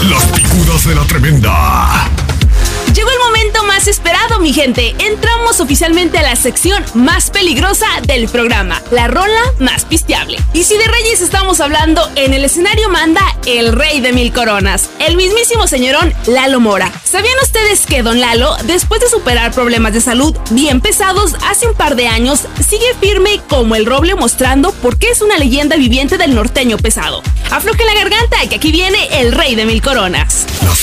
Las picudas de la tremenda. Llegó el momento más esperado, mi gente. Entramos oficialmente a la sección más peligrosa del programa, la rola más pisteable. Y si de reyes estamos hablando, en el escenario manda el rey de 1000 coronas, el mismísimo señorón Lalo Mora. ¿Sabían ustedes que don Lalo, después de superar problemas de salud bien pesados hace un par de años, sigue firme como el roble, mostrando por qué es una leyenda viviente del norteño pesado? Aflojen la garganta, que aquí viene el rey de 1000 coronas. Las